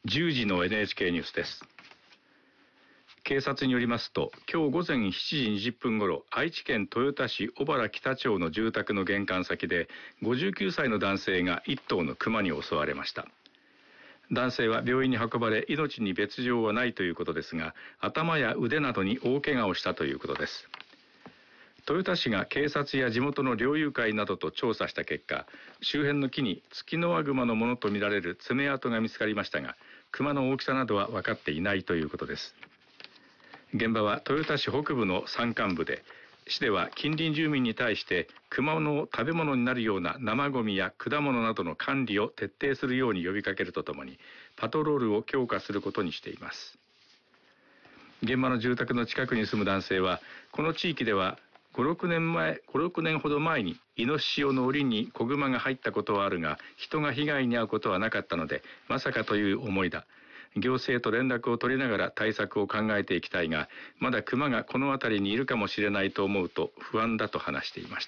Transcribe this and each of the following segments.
10時の NHK ニュースです。警察によりますと、今日午前7時20分ごろ、愛知県豊田市小原北町の住宅の玄関先で、59歳の男性が1頭の熊に襲われました。男性は病院に運ばれ、命に別状はないということですが、頭や腕などに大怪我をしたということです。豊田市が警察や地元の猟友会などと調査した結果、周辺の木にツキノワグマのものとみられる爪痕が見つかりましたが、熊の大きさなどは分かっていないということです。現場は豊田市北部の山間部で、市では近隣住民に対して熊の食べ物になるような生ゴミや果物などの管理を徹底するように呼びかけるとともに、パトロールを強化することにしています。現場の住宅の近くに住む男性は、この地域では5、6年ほど前にイノシシ用の檻に子熊が入ったことはあるが、人が被害に遭うことはなかったので、まさかという思いだ。行政と連絡を取りながら対策を考えていきたいが、まだ熊がこの辺りにいるかもしれないと思うと不安だと話していました。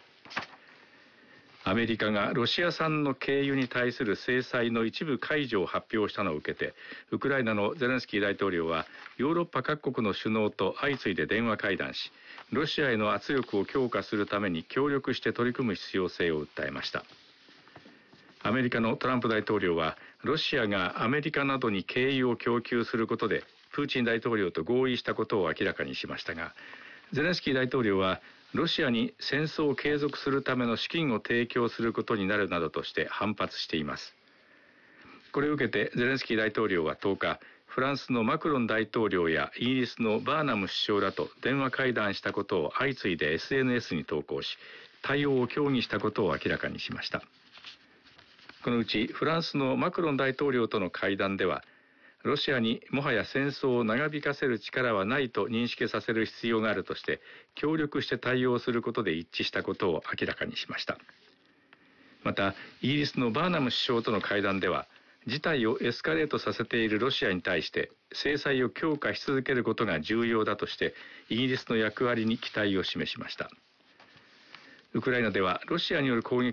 アメリカがロシア産の軽油に対する制裁の一部解除を発表したのを受けて、ウクライナのゼレンスキー大統領はヨーロッパ各国の首脳と相次いで電話会談し、ロシアへの圧力を強化するために協力して取り組む必要性を訴えました。アメリカのトランプ大統領は、ロシアがアメリカなどに軽油を供給することでプーチン大統領と合意したことを明らかにしましたが、ゼレンスキー大統領はロシアに戦争を継続するための資金を提供することになるなどとして反発しています。これを受けてゼレンスキー大統領は10日、フランスのマクロン大統領やイギリスのバーナム首相らと電話会談したことを相次いで SNS に投稿し、対応を協議したことを明らかにしました。このうちフランスのマクロン大統領との会談では、ロシアにもはや戦争を長引かせる力はないと認識させる必要があるとして、協力して対応することで一致したことを明らかにしました。また、イギリスのバーナム首相との会談では、事態をエスカレートさせているロシアに対して制裁を強化し続けることが重要だとして、イギリスの役割に期待を示しました。ウクライナではロシアによる攻撃